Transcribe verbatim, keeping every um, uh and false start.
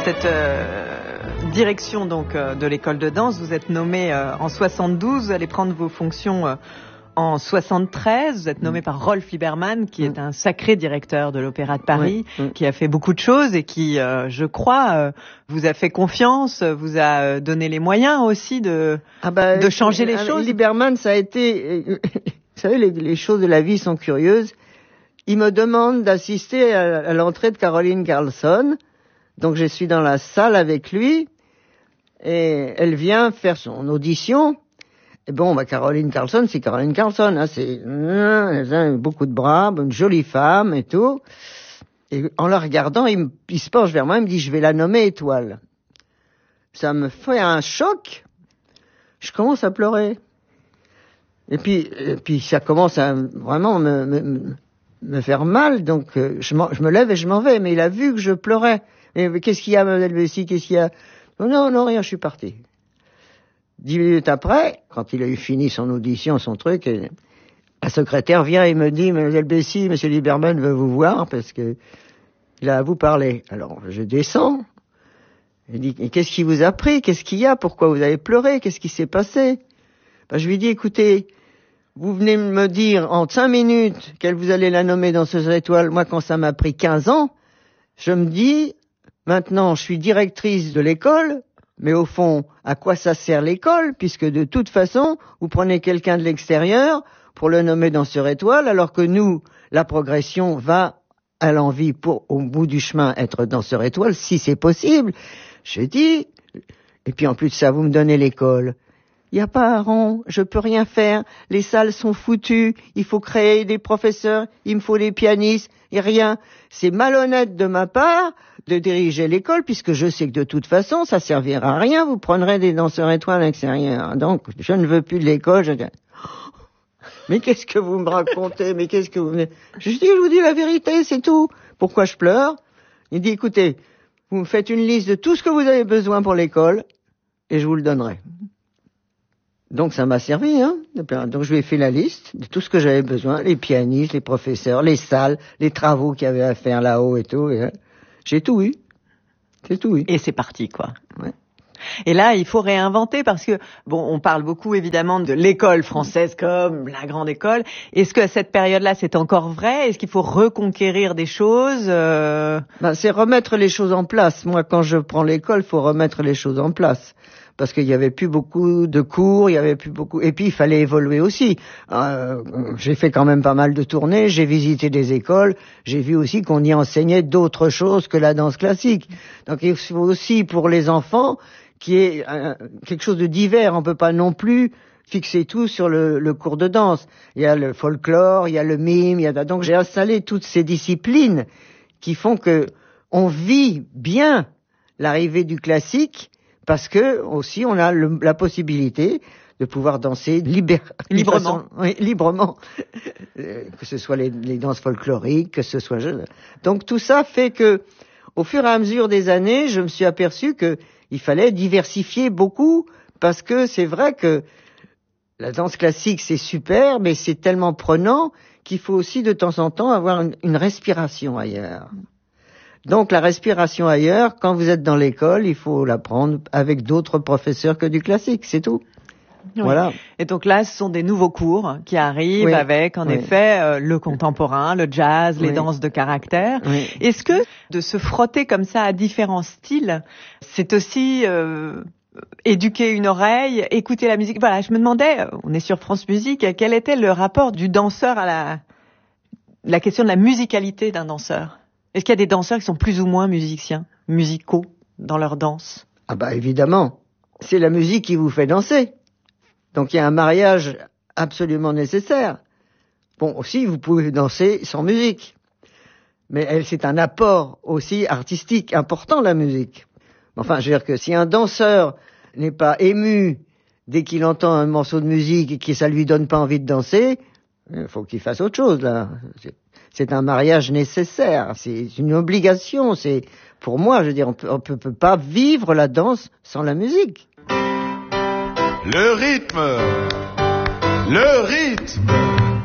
cette euh, direction donc euh, de l'école de danse. Vous êtes nommé euh, en soixante-douze, vous allez prendre vos fonctions euh, en soixante-treize. Vous êtes nommé par Rolf Libermann, qui est un sacré directeur de l'Opéra de Paris, oui, oui. qui a fait beaucoup de choses et qui, euh, je crois, euh, vous a fait confiance, vous a donné les moyens aussi de, ah bah, de changer euh, les euh, choses. Libermann, ça a été... Vous savez, les, les choses de la vie sont curieuses. Il me demande d'assister à, à l'entrée de Caroline Carlson. Donc je suis dans la salle avec lui et elle vient faire son audition. Et bon, bah Caroline Carlson, c'est Caroline Carlson, hein, c'est euh, beaucoup de bras, une jolie femme et tout. Et en la regardant, il, me, il se penche vers moi, il me dit, je vais la nommer étoile. Ça me fait un choc. Je commence à pleurer. Et puis, et puis ça commence à vraiment me, me, me faire mal. Donc euh, je, je me lève et je m'en vais. Mais il a vu que je pleurais. Et qu'est-ce qu'il y a, Mademoiselle Bessy, qu'est-ce qu'il y a? Non, non, rien, je suis parti. Dix minutes après, quand il a eu fini son audition, son truc, et la secrétaire vient et me dit, Mademoiselle Bessy, Monsieur Libermann veut vous voir parce que il a à vous parler. Alors, je descends. Il dit, qu'est-ce qui vous a pris? Qu'est-ce qu'il y a? Pourquoi vous avez pleuré? Qu'est-ce qui s'est passé? Ben, je lui dis, écoutez, vous venez me dire en cinq minutes qu'elle vous allez la nommer danseuse étoile. Moi, quand ça m'a pris quinze ans, je me dis, maintenant, je suis directrice de l'école, mais au fond, à quoi ça sert l'école? Puisque de toute façon, vous prenez quelqu'un de l'extérieur pour le nommer danseur étoile, alors que nous, la progression va à l'envie pour, au bout du chemin, être danseur étoile, si c'est possible. Je dis, et puis en plus de ça, vous me donnez l'école. Il n'y a pas un rond, je peux rien faire, les salles sont foutues, il faut créer des professeurs, il me faut des pianistes, et rien. C'est malhonnête de ma part de diriger l'école, puisque je sais que de toute façon, ça servira à rien, vous prendrez des danseurs étoiles à l'extérieur. Donc, je ne veux plus de l'école. Je dis, oh, mais qu'est-ce que vous me racontez? Mais qu'est-ce que vous venez? Je dis, je vous dis la vérité, c'est tout. Pourquoi je pleure? Il dit, écoutez, vous me faites une liste de tout ce que vous avez besoin pour l'école, et je vous le donnerai. Donc ça m'a servi, hein. Donc je lui ai fait la liste de tout ce que j'avais besoin, les pianistes, les professeurs, les salles, les travaux qu'il y avait à faire là-haut et tout. Et, euh, j'ai tout eu. J'ai tout eu. Et c'est parti, quoi. Ouais. Et là, il faut réinventer parce que, bon, on parle beaucoup évidemment de l'école française comme la grande école. Est-ce que à cette période-là, c'est encore vrai? Est-ce qu'il faut reconquérir des choses euh... ben, c'est remettre les choses en place. Moi, quand je prends l'école, il faut remettre les choses en place. Parce qu'il y avait plus beaucoup de cours, il y avait plus beaucoup, et puis il fallait évoluer aussi. Euh, j'ai fait quand même pas mal de tournées, j'ai visité des écoles, j'ai vu aussi qu'on y enseignait d'autres choses que la danse classique. Donc il faut aussi pour les enfants qu'il y ait euh, quelque chose de divers. On peut pas non plus fixer tout sur le, le cours de danse. Il y a le folklore, il y a le mime, il y a donc j'ai installé toutes ces disciplines qui font que on vit bien l'arrivée du classique. Parce que aussi on a le, la possibilité de pouvoir danser libère, librement, façon, oui, librement, euh, que ce soit les, les danses folkloriques, que ce soit. Donc tout ça fait que, au fur et à mesure des années, je me suis aperçu que il fallait diversifier beaucoup, parce que c'est vrai que la danse classique c'est super, mais c'est tellement prenant qu'il faut aussi de temps en temps avoir une, une respiration ailleurs. Donc la respiration ailleurs, quand vous êtes dans l'école, il faut l'apprendre avec d'autres professeurs que du classique, c'est tout. Oui. Voilà. Et donc là, ce sont des nouveaux cours qui arrivent oui. avec, en oui. effet, euh, le contemporain, le jazz, les oui. danses de caractère. Oui. Est-ce que de se frotter comme ça à différents styles, c'est aussi euh, éduquer une oreille, écouter la musique? Voilà, je me demandais, on est sur France Musique, quel était le rapport du danseur à la, la question de la musicalité d'un danseur? Est-ce qu'il y a des danseurs qui sont plus ou moins musiciens, musicaux, dans leur danse? Ah bah évidemment, c'est la musique qui vous fait danser. Donc il y a un mariage absolument nécessaire. Bon, aussi, vous pouvez danser sans musique. Mais elle, c'est un apport aussi artistique important, la musique. Enfin, je veux dire que si un danseur n'est pas ému dès qu'il entend un morceau de musique et que ça lui donne pas envie de danser, il faut qu'il fasse autre chose, là. C'est... C'est un mariage nécessaire, c'est une obligation. C'est pour moi, je veux dire, on peut, on peut, peut pas vivre la danse sans la musique. Le rythme, le rythme.